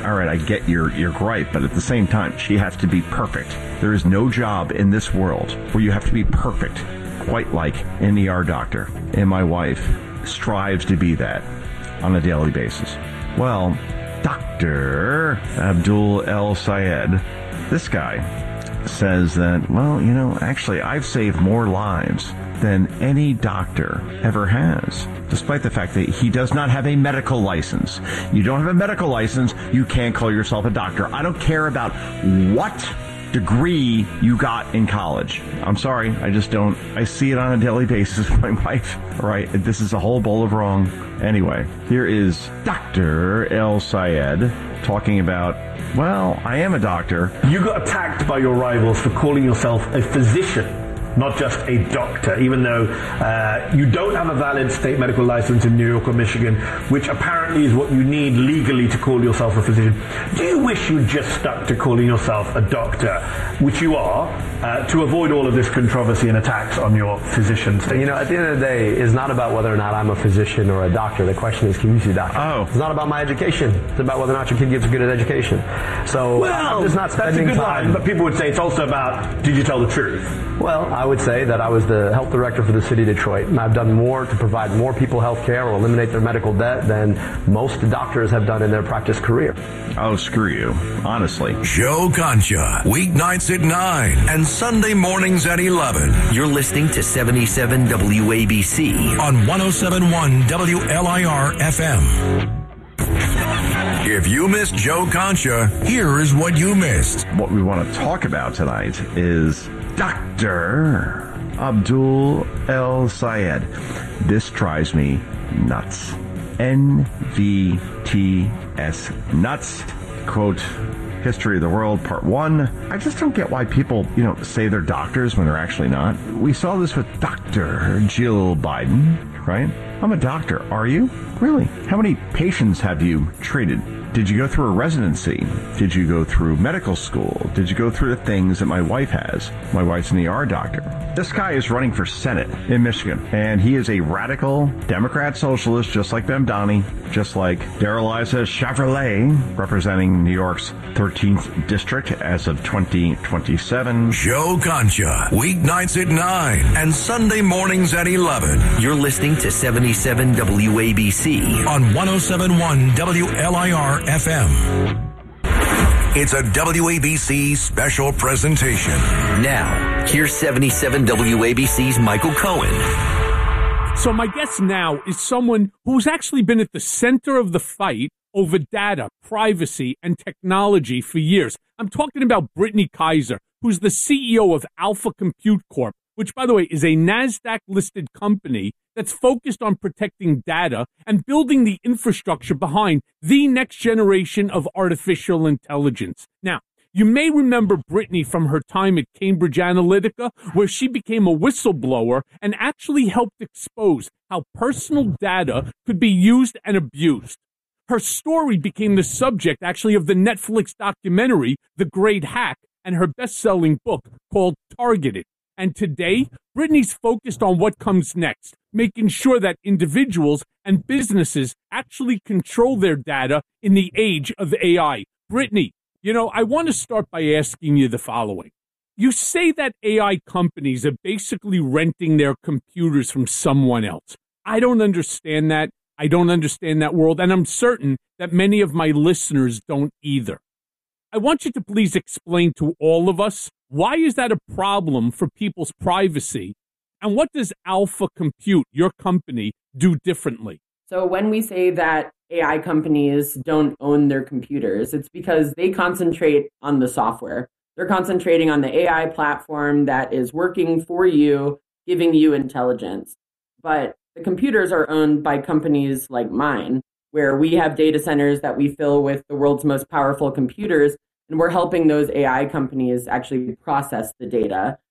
all right, I get your gripe, but at the same time, she has to be perfect. There is no job in this world where you have to be perfect, quite like an ER doctor. And my wife strives to be that on a daily basis. Well, Dr. Abdul El Sayed, this guy says that, well, actually, I've saved more lives than any doctor ever has, despite the fact that he does not have a medical license. You don't have a medical license, you can't call yourself a doctor. I don't care about what degree you got in college. I'm sorry, I just don't. I see it on a daily basis with my wife. All right, this is a whole bowl of wrong. Anyway, here is Dr. El Sayed talking about, well, I am a doctor. You got attacked by your rivals for calling yourself a physician, not just a doctor, even though you don't have a valid state medical license in New York or Michigan, which apparently is what you need legally to call yourself a physician. Do you wish you'd just stuck to calling yourself a doctor, which you are, to avoid all of this controversy and attacks on your physician status? At the end of the day, it's not about whether or not I'm a physician or a doctor. The question is, can you see a doctor? Oh. It's not about my education. It's about whether or not your kid gets a good education. So I'm just not spending that's a good time. line, but people would say it's also about, did you tell the truth? Well, I would say that I was the health director for the city of Detroit, and I've done more to provide more people health care or eliminate their medical debt than most doctors have done in their practice career. Oh, screw you. Honestly. Joe Concha, weeknights at 9 and Sunday mornings at 11. You're listening to 77 WABC on 107.1 WLIR FM. If you missed Joe Concha, here is what you missed. What we want to talk about tonight is Dr. Abdul El Sayed. This drives me nuts. NVTS nuts. Quote, History of the World, Part 1. I just don't get why people, say they're doctors when they're actually not. We saw this with Dr. Jill Biden, right? I'm a doctor. Are you? Really? How many patients have you treated? Did you go through a residency? Did you go through medical school? Did you go through the things that my wife has? My wife's an ER doctor. This guy is running for Senate in Michigan, and he is a radical Democrat socialist, just like Bemdani, just like Darrell-Issa Chevrolet, representing New York's 13th district as of 2027. Joe Concha, weeknights at 9 and Sunday mornings at 11. You're listening to 77 WABC on 107.1 WLIR FM. It's a WABC special presentation. Now, here's 77 WABC's Michael Cohen. So my guest now is someone who's actually been at the center of the fight over data, privacy, and technology for years. I'm talking about Brittany Kaiser, who's the CEO of Alpha Compute Corp, which, by the way, is a NASDAQ-listed company that's focused on protecting data and building the infrastructure behind the next generation of artificial intelligence. Now, you may remember Brittany from her time at Cambridge Analytica, where she became a whistleblower and actually helped expose how personal data could be used and abused. Her story became the subject, actually, of the Netflix documentary, The Great Hack, and her best-selling book called Targeted. And today, Brittany's focused on what comes next, making sure that individuals and businesses actually control their data in the age of AI. Brittany, I want to start by asking you the following. You say that AI companies are basically renting their computers from someone else. I don't understand that. I don't understand that world, and I'm certain that many of my listeners don't either. I want you to please explain to all of us, why is that a problem for people's privacy? And what does Alpha Compute, your company, do differently? So when we say that AI companies don't own their computers, it's because they concentrate on the software. They're concentrating on the AI platform that is working for you, giving you intelligence. But the computers are owned by companies like mine, where we have data centers that we fill with the world's most powerful computers, and we're helping those AI companies actually process the data.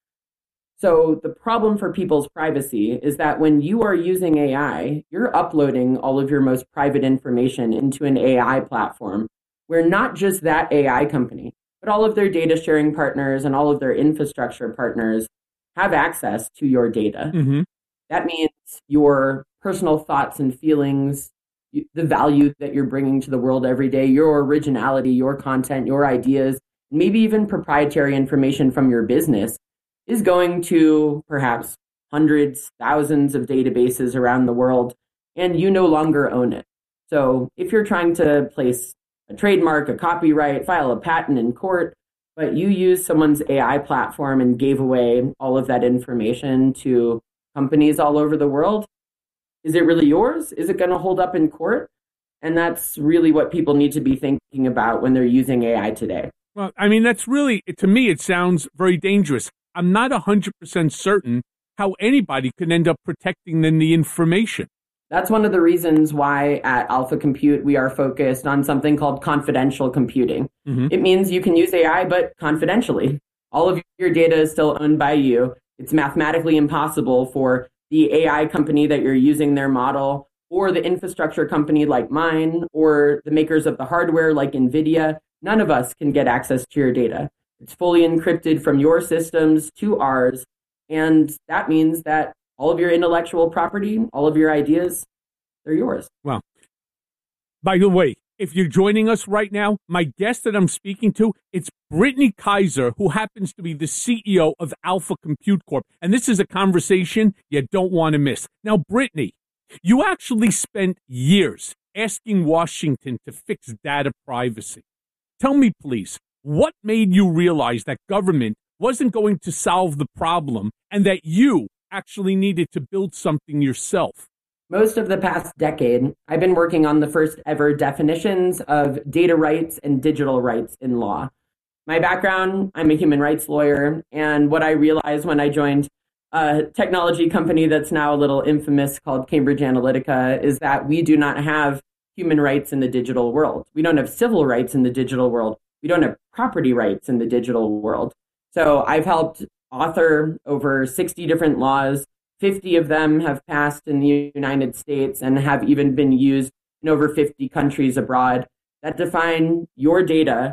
So the problem for people's privacy is that when you are using AI, you're uploading all of your most private information into an AI platform, where not just that AI company, but all of their data sharing partners and all of their infrastructure partners have access to your data. Mm-hmm. That means your personal thoughts and feelings, the value that you're bringing to the world every day, your originality, your content, your ideas, maybe even proprietary information from your business is going to perhaps hundreds, thousands of databases around the world, and you no longer own it. So if you're trying to place a trademark, a copyright, file a patent in court, but you use someone's AI platform and gave away all of that information to companies all over the world, is it really yours? Is it going to hold up in court? And that's really what people need to be thinking about when they're using AI today. Well, I mean, that's really, to me, it sounds very dangerous. I'm not 100% certain how anybody could end up protecting the information. That's one of the reasons why at Alpha Compute we are focused on something called confidential computing. Mm-hmm. It means you can use AI, but confidentially. All of your data is still owned by you. It's mathematically impossible for the AI company that you're using their model, or the infrastructure company like mine, or the makers of the hardware like NVIDIA. None of us can get access to your data. It's fully encrypted from your systems to ours. And that means that all of your intellectual property, all of your ideas, they're yours. Well, by the way, if you're joining us right now, my guest that I'm speaking to, it's Brittany Kaiser, who happens to be the CEO of Alpha Compute Corp. And this is a conversation you don't want to miss. Now, Brittany, you actually spent years asking Washington to fix data privacy. Tell me, please, what made you realize that government wasn't going to solve the problem and that you actually needed to build something yourself? Most of the past decade, I've been working on the first ever definitions of data rights and digital rights in law. My background, I'm a human rights lawyer, and what I realized when I joined a technology company that's now a little infamous called Cambridge Analytica is that we do not have human rights in the digital world. We don't have civil rights in the digital world. We don't have property rights in the digital world. So I've helped author over 60 different laws. 50 of them have passed in the United States and have even been used in over 50 countries abroad that define your data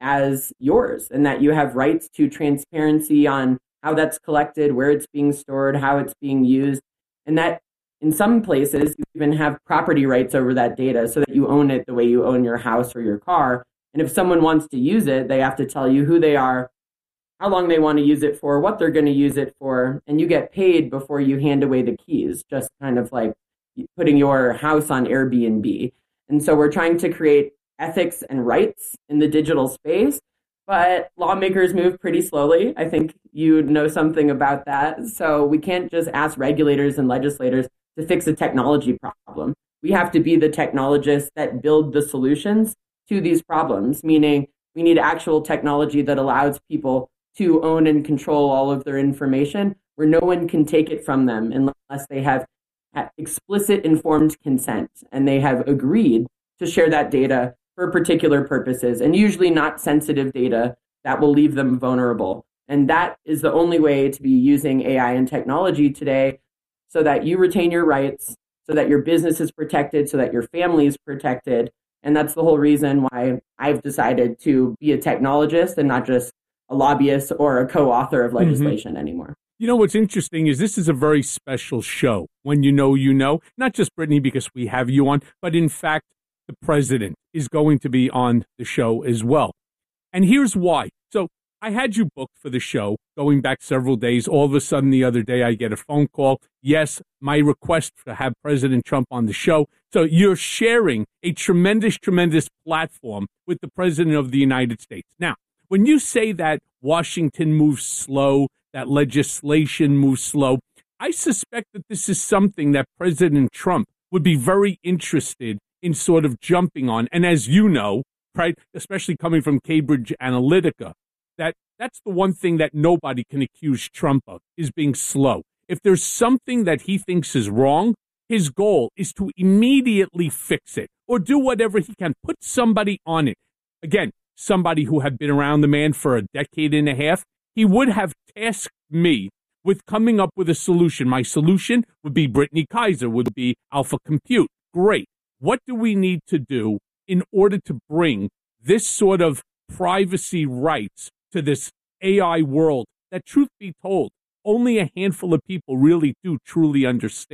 as yours and that you have rights to transparency on how that's collected, where it's being stored, how it's being used, and that in some places you even have property rights over that data so that you own it the way you own your house or your car. And if someone wants to use it, they have to tell you who they are, how long they want to use it for, what they're going to use it for, and you get paid before you hand away the keys, just kind of like putting your house on Airbnb. And so we're trying to create ethics and rights in the digital space, but lawmakers move pretty slowly. I think you know something about that. So we can't just ask regulators and legislators to fix a technology problem. We have to be the technologists that build the solutions to these problems, meaning we need actual technology that allows people to own and control all of their information, where no one can take it from them unless they have explicit informed consent and they have agreed to share that data for particular purposes, and usually not sensitive data that will leave them vulnerable. And that is the only way to be using AI and technology today, so that you retain your rights, so that your business is protected, so that your family is protected. And that's the whole reason why I've decided to be a technologist and not just a lobbyist or a co-author of legislation anymore. You know, what's interesting is this is a very special show. When you know, not just Brittany because we have you on, but in fact, the president is going to be on the show as well. And here's why. So I had you booked for the show going back several days. All of a sudden the other day I get a phone call. Yes, my request to have President Trump on the show. So you're sharing a tremendous platform with the President of the United States. Now, when you say that Washington moves slow, that legislation moves slow, I suspect that this is something that President Trump would be very interested in sort of jumping on. And as you know, right, especially coming from Cambridge Analytica, that's the one thing that nobody can accuse Trump of, is being slow. If there's something that he thinks is wrong, his goal is to immediately fix it or do whatever he can, put somebody on it. Again, somebody who had been around the man for a decade and a half, he would have tasked me with coming up with a solution. My solution would be Brittany Kaiser, would be Alpha Compute. Great. What do we need to do in order to bring this sort of privacy rights to this AI world that, truth be told, only a handful of people really do truly understand?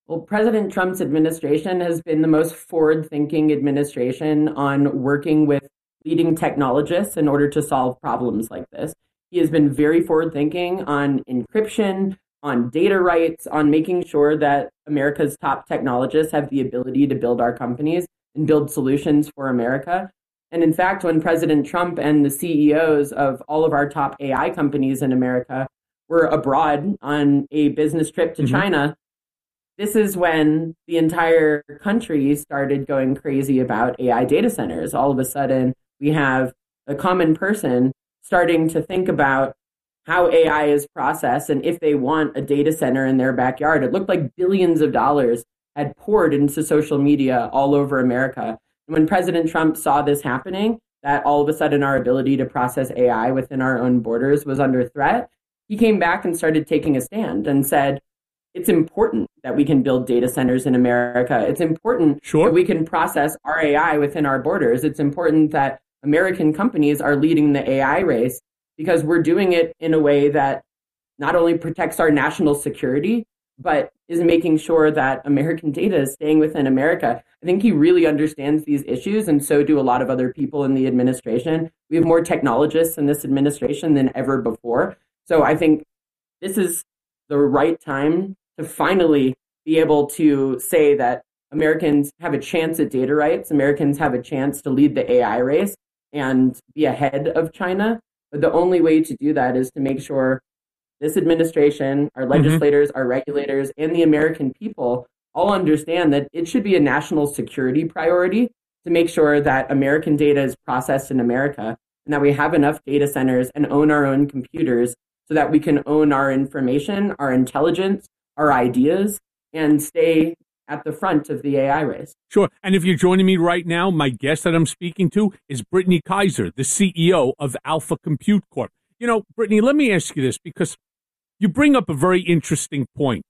Well, President Trump's administration has been the most forward-thinking administration on working with leading technologists in order to solve problems like this. He has been very forward-thinking on encryption, on data rights, on making sure that America's top technologists have the ability to build our companies and build solutions for America. And in fact, when President Trump and the CEOs of all of our top AI companies in America were abroad on a business trip to China, this is when the entire country started going crazy about AI data centers. All of a sudden, we have a common person starting to think about how AI is processed and if they want a data center in their backyard. It looked like billions of dollars had poured into social media all over America. And when President Trump saw this happening, that all of a sudden our ability to process AI within our own borders was under threat, he came back and started taking a stand and said, it's important that we can build data centers in America. It's important that we can process our AI within our borders. It's important that American companies are leading the AI race because we're doing it in a way that not only protects our national security, but is making sure that American data is staying within America. I think he really understands these issues, and so do a lot of other people in the administration. We have more technologists in this administration than ever before. So I think this is the right time to finally be able to say that Americans have a chance at data rights. Americans have a chance to lead the AI race and be ahead of China. But the only way to do that is to make sure this administration, our legislators, our regulators, and the American people all understand that it should be a national security priority to make sure that American data is processed in America and that we have enough data centers and own our own computers so that we can own our information, our intelligence, our ideas, and stay at the front of the AI race. Sure. And if you're joining me right now, my guest that I'm speaking to is Brittany Kaiser, the CEO of Alpha Compute Corp. You know, Brittany, let me ask you this, because you bring up a very interesting point.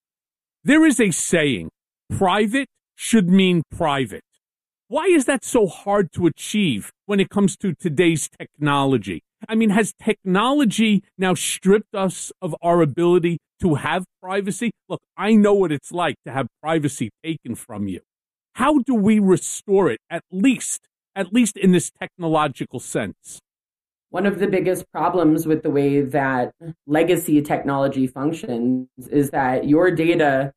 There is a saying, private should mean private. Why is that so hard to achieve when it comes to today's technology? I mean, has technology now stripped us of our ability to have privacy? Look, I know what it's like to have privacy taken from you. How do we restore it, at least in this technological sense? One of the biggest problems with the way that legacy technology functions is that your data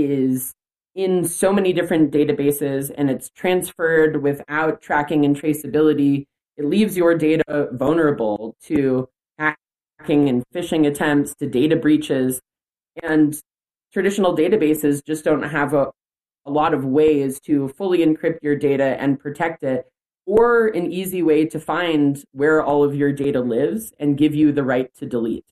is in so many different databases and it's transferred without tracking and traceability. It leaves your data vulnerable to hacking and phishing attempts, to data breaches. And traditional databases just don't have a lot of ways to fully encrypt your data and protect it, or an easy way to find where all of your data lives and give you the right to delete.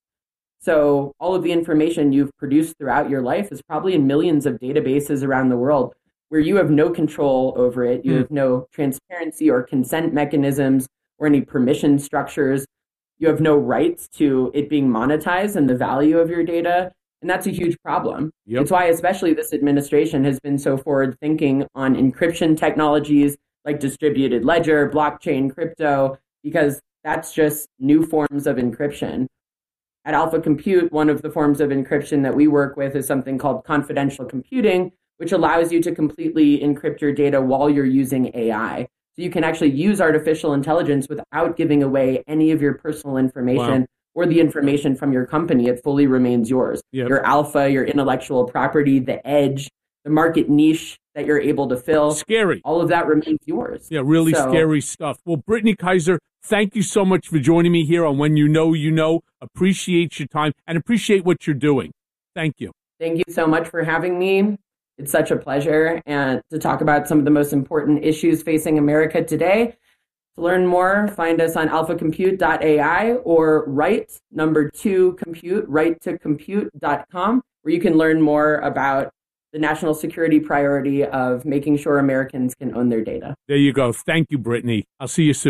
So all of the information you've produced throughout your life is probably in millions of databases around the world where you have no control over it. You have no transparency or consent mechanisms or any permission structures. You have no rights to it being monetized and the value of your data. And that's a huge problem. It's why especially this administration has been so forward thinking on encryption technologies like distributed ledger, blockchain, crypto, because that's just new forms of encryption. At Alpha Compute, one of the forms of encryption that we work with is something called confidential computing, which allows you to completely encrypt your data while you're using AI. So you can actually use artificial intelligence without giving away any of your personal information or the information from your company. It fully remains yours. Your alpha, your intellectual property, the edge, the market niche that you're able to fill. Scary. All of that remains yours. Yeah, really scary stuff. Well, Brittany Kaiser, thank you so much for joining me here on When You Know, You Know. Appreciate your time and appreciate what you're doing. Thank you. Thank you so much for having me. It's such a pleasure and to talk about some of the most important issues facing America today. To learn more, find us on alphacompute.ai or right2compute.com, where you can learn more about the national security priority of making sure Americans can own their data. There you go. Thank you, Brittany. I'll see you soon.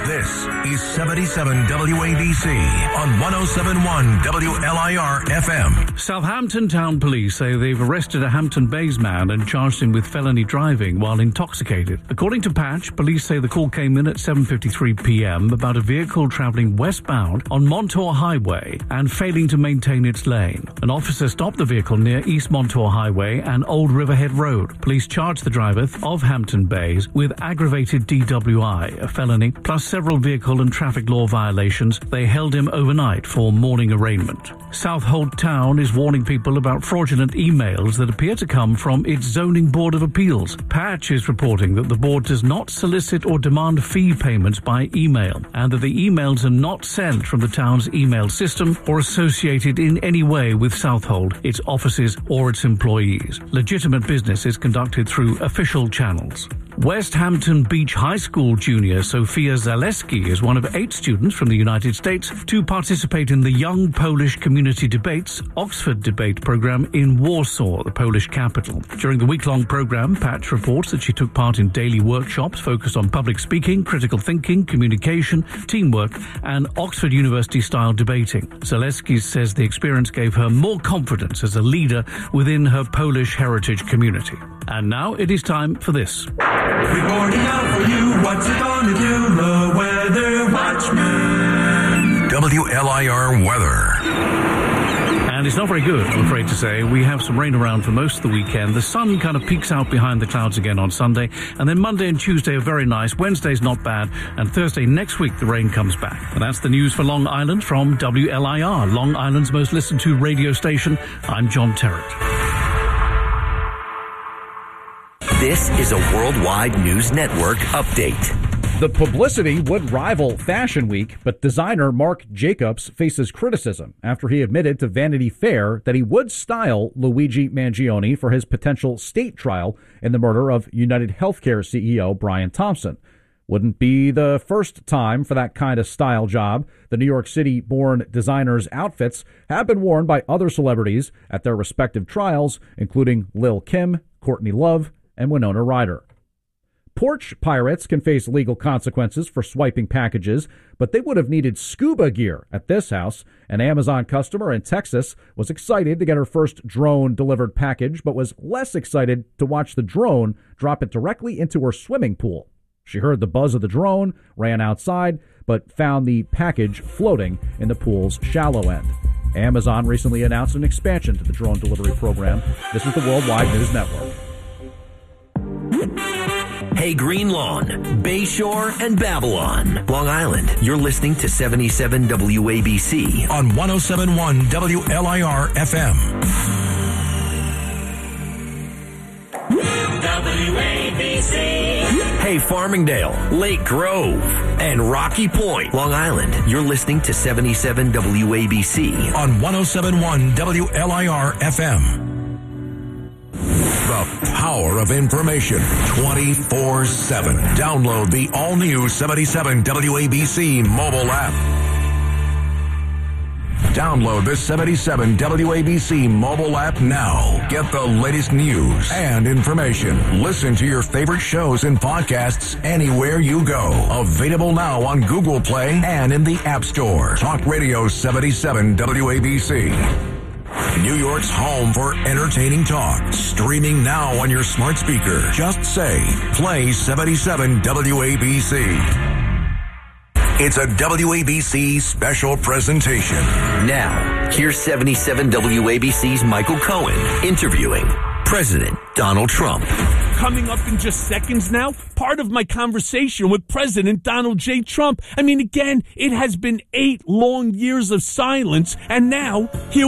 This is 77 WABC on 107.1 WLIR FM. Southampton Town Police say they've arrested a Hampton Bays man and charged him with felony driving while intoxicated. According to Patch, police say the call came in at 7:53 p.m. about a vehicle travelling westbound on Montauk Highway and failing to maintain its lane. An officer stopped the vehicle near East Montauk Highway and Old Riverhead Road. Police charged the driver of Hampton Bays with aggravated DWI, a felony, plus several vehicle and traffic law violations. They held him overnight for morning arraignment. Southold Town is warning people about fraudulent emails that appear to come from its Zoning Board of Appeals. Patch is reporting that the board does not solicit or demand fee payments by email, and that the emails are not sent from the town's email system or associated in any way with Southold, its offices, or its employees. Legitimate business is conducted through official channels. West Hampton Beach High School junior Sofia Zaleski is one of 8 students from the United States to participate in the Young Polish Community Debates Oxford Debate program in Warsaw, the Polish capital. During the week-long program, Patch reports that she took part in daily workshops focused on public speaking, critical thinking, communication, teamwork, and Oxford University-style debating. Zaleski says the experience gave her more confidence as a leader within her Polish heritage community. And now it is time for this. Reporting out for you, what's it gonna do? The Weather Watchman. WLIR weather. And it's not very good, I'm afraid to say. We have some rain around for most of the weekend. The sun kind of peeks out behind the clouds again on Sunday. And then Monday and Tuesday are very nice. Wednesday's not bad. And Thursday next week, the rain comes back. And that's the news for Long Island from WLIR, Long Island's most listened to radio station. I'm John Terrett. This is a Worldwide News Network update. The publicity would rival Fashion Week, but designer Marc Jacobs faces criticism after he admitted to Vanity Fair that he would style Luigi Mangione for his potential state trial in the murder of United Healthcare CEO Brian Thompson. Wouldn't be the first time for that kind of style job. The New York City-born designer's outfits have been worn by other celebrities at their respective trials, including Lil' Kim, Courtney Love, and Winona Ryder. Porch pirates can face legal consequences for swiping packages, but they would have needed scuba gear at this house. An Amazon customer in Texas was excited to get her first drone-delivered package, but was less excited to watch the drone drop it directly into her swimming pool. She heard the buzz of the drone, ran outside, but found the package floating in the pool's shallow end. Amazon recently announced an expansion to the drone delivery program. This is the Worldwide News Network. Hey, Green Lawn, Bayshore, and Babylon, Long Island. You're listening to 77 WABC on 107.1 WLIR FM. WABC. Hey, Farmingdale, Lake Grove, and Rocky Point, Long Island. You're listening to 77 WABC on 107.1 WLIR FM. The power of information 24/7. Download the all-new 77 WABC mobile app. Download the 77 WABC mobile app now. Get the latest news and information. Listen to your favorite shows and podcasts anywhere you go. Available now on Google Play and in the App Store. Talk Radio 77 WABC. New York's home for entertaining talk. Streaming now on your smart speaker. Just say, play 77 WABC. It's a WABC special presentation. Now, here's 77 WABC's Michael Cohen interviewing President Donald Trump. Coming up in just seconds now, part of my conversation with President Donald J. Trump. I mean, again, it has been 8 long years of silence, and now here